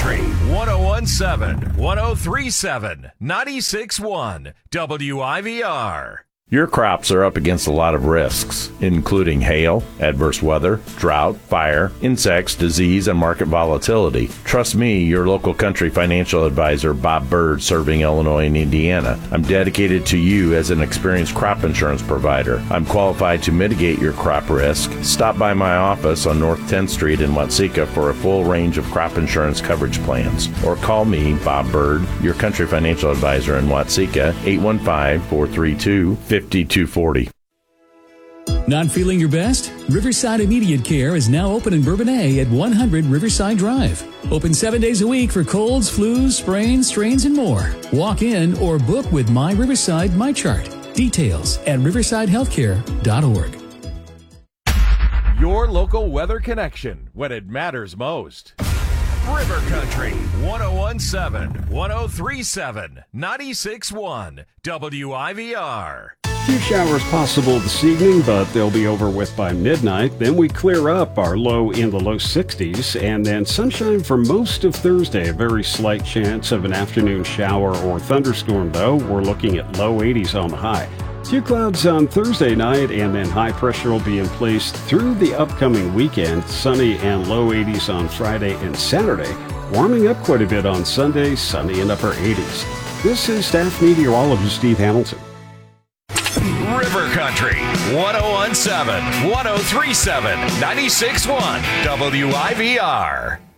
Country 1017, 1037, 96.1 WIVR. Your crops are up against a lot of risks, including hail, adverse weather, drought, fire, insects, disease, and market volatility. Trust me, your local country financial advisor, Bob Bird, serving Illinois and Indiana. I'm dedicated to you as an experienced crop insurance provider. I'm qualified to mitigate your crop risk. Stop by my office on North 10th Street in Watseka for a full range of crop insurance coverage plans. Or call me, Bob Bird, your country financial advisor in Watseka, 815-432-5240. Not feeling your best? Riverside Immediate Care is now open in Bourbonnais at 100 Riverside Drive. Open 7 days a week for colds, flus, sprains, strains, and more. Walk in or book with My Riverside MyChart. Details at riversidehealthcare.org. Your local weather connection when it matters most. River Country 1017, 1037, 96.1 WIVR. Few showers possible this evening, but they'll be over with by midnight. Then we clear up, our low in the low 60s, and then sunshine for most of Thursday. A very slight chance of an afternoon shower or thunderstorm, though. We're looking at low 80s on the high. Few clouds on Thursday night, and then high pressure will be in place through the upcoming weekend. Sunny and low 80s on Friday and Saturday. Warming up quite a bit on Sunday, sunny and upper 80s. This is staff meteorologist Steve Hamilton. River Country 1017, 1037, 96.1 WIVR.